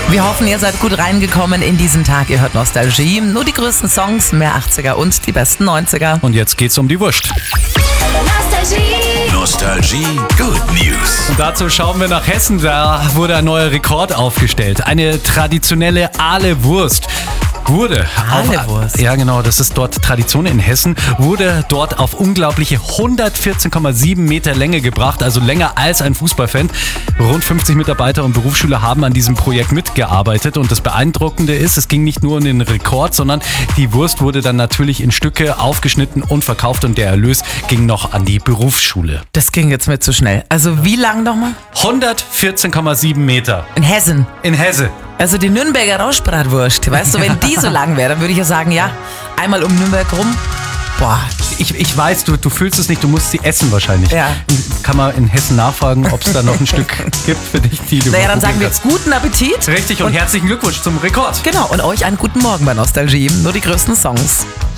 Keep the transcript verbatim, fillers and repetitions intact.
Wir hoffen, ihr seid gut reingekommen in diesen Tag. Ihr hört Nostalgie, nur die größten Songs, mehr achtziger und die besten neunziger. Und jetzt geht's um die Wurst. Nostalgie. Nostalgie Good News. Und dazu schauen wir nach Hessen. Da wurde ein neuer Rekord aufgestellt. Eine traditionelle Ahle-Wurst wurde Ahle-Wurst? Auf, ja genau, das ist dort Tradition in Hessen, wurde dort auf unglaubliche hundertvierzehn Komma sieben Meter Länge gebracht, also länger als ein Fußballfan. Rund fünfzig Mitarbeiter und Berufsschüler haben an diesem Projekt mitgearbeitet und das Beeindruckende ist, es ging nicht nur um den Rekord, sondern die Wurst wurde dann natürlich in Stücke aufgeschnitten und verkauft und der Erlös ging noch an die Berufsschule. Das ging jetzt mir zu schnell. Also wie lang nochmal? hundertvierzehn Komma sieben Meter. In Hessen. In Hesse. Also die Nürnberger Rauschbratwurst, weißt du, wenn die so lang wäre, dann würde ich ja sagen, ja, einmal um Nürnberg rum. Boah. Ich, ich weiß, du, du fühlst es nicht, du musst sie essen wahrscheinlich. Ja. Kann man in Hessen nachfragen, ob es da noch ein Stück gibt für dich, die du Naja, dann probieren sagen wir kannst. jetzt guten Appetit. Richtig und, Und- herzlichen Glückwunsch zum Rekord. Genau, und euch einen guten Morgen bei Nostalgie, nur die größten Songs.